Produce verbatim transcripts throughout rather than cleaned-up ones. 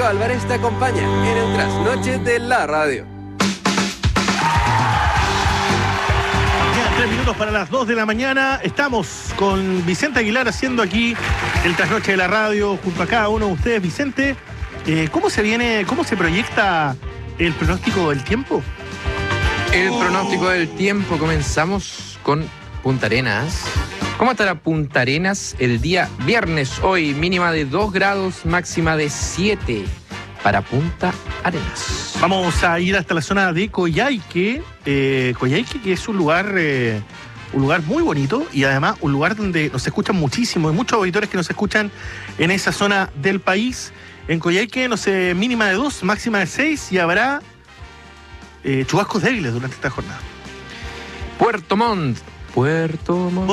Rodrigo Álvarez te acompaña en el Trasnoche de la Radio. Ya, tres minutos para las dos de la mañana. Estamos con Vicente Aguilar haciendo aquí el Trasnoche de la Radio junto a cada uno de ustedes. Vicente, eh, ¿cómo se viene, cómo se proyecta el pronóstico del tiempo? El pronóstico del tiempo, comenzamos con Punta Arenas. ¿Cómo estará Punta Arenas el día viernes? Hoy mínima de dos grados, máxima de siete para Punta Arenas. Vamos a ir hasta la zona de Coyhaique, eh, Coyhaique, que es un lugar, eh, un lugar muy bonito y además un lugar donde nos escuchan muchísimo. Hay muchos auditores que nos escuchan en esa zona del país. En Coyhaique, no sé, mínima de dos, máxima de seis y habrá eh, chubascos débiles durante esta jornada. Puerto Montt. Puerto Montt.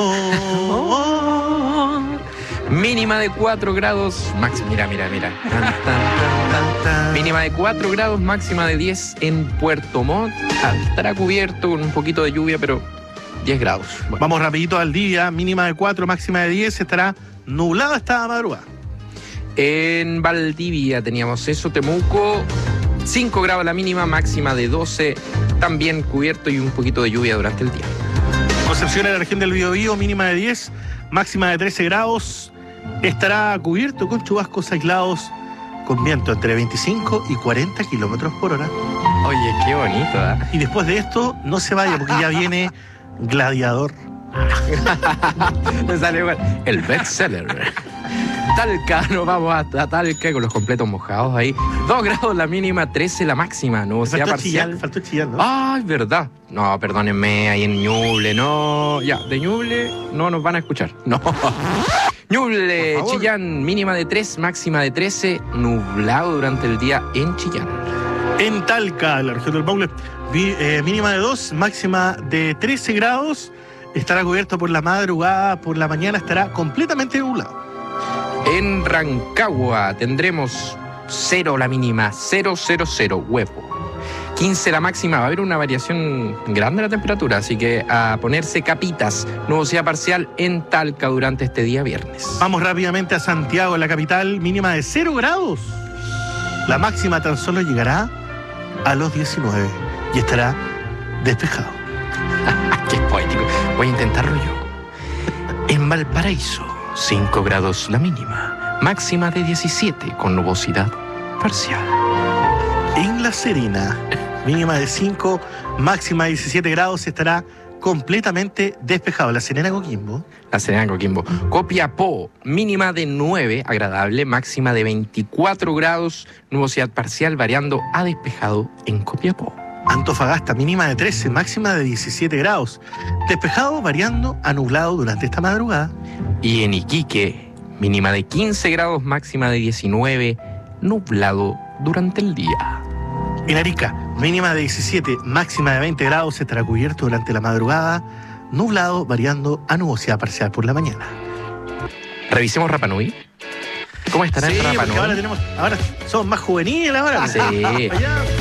Oh. Mínima de cuatro grados, máxima, mira, mira, mira. Tan, tan, tan, tan. Mínima de cuatro grados, máxima de diez en Puerto Montt. Ah, estará cubierto con un poquito de lluvia, pero diez grados. Bueno. Vamos rapidito al día, mínima de cuatro, máxima de diez, estará nublado esta madrugada. En Valdivia teníamos eso, Temuco, cinco grados la mínima, máxima de doce, también cubierto y un poquito de lluvia durante el día. Concepción en la región del Biobío, mínima de diez, máxima de trece grados, estará cubierto con chubascos aislados con viento entre veinticinco y cuarenta kilómetros por hora. Oye, qué bonito, ¿eh? Y después de esto, no se vaya porque ya viene Gladiador. Me sale igual. El bestseller. Talca, nos vamos hasta Talca con los completos mojados ahí. dos grados la mínima, trece la máxima. Nubosidad parcial. Faltó chillar, ¿no? Ah, es verdad. No, perdónenme, ahí en Ñuble, no. Ya, de Ñuble no nos van a escuchar. No. Ñuble, Chillán, mínima de tres, máxima de trece. Nublado durante el día en Chillán. En Talca, la región del Maule, eh, mínima de dos, máxima de trece grados. Estará cubierto por la madrugada, por la mañana estará completamente nublado. En Rancagua tendremos cero la mínima, cero, cero, cero, huevo. quince la máxima, va a haber una variación grande de la temperatura, así que a ponerse capitas. Nubosidad parcial en Talca durante este día viernes. Vamos rápidamente a Santiago, la capital, mínima de cero grados. La máxima tan solo llegará a los diecinueve y estará despejado. Qué poético. Voy a intentarlo yo. En Valparaíso, cinco grados la mínima, máxima de diecisiete con nubosidad parcial. En La Serena, mínima de cinco, máxima de diecisiete grados, estará completamente despejado. La Serena, Coquimbo. La Serena, Coquimbo. Copiapó, mínima de nueve, agradable, máxima de veinticuatro grados, nubosidad parcial variando a despejado en Copiapó. Antofagasta, mínima de trece, máxima de diecisiete grados. Despejado variando a nublado durante esta madrugada. Y en Iquique, mínima de quince grados, máxima de diecinueve, nublado durante el día. En Arica, mínima de diecisiete, máxima de veinte grados, estará cubierto durante la madrugada, nublado variando a nubosidad parcial por la mañana. Revisemos Rapa Nui. ¿Cómo estará sí, en Rapa Nui? Ahora tenemos, ahora somos más juveniles ahora. Sí.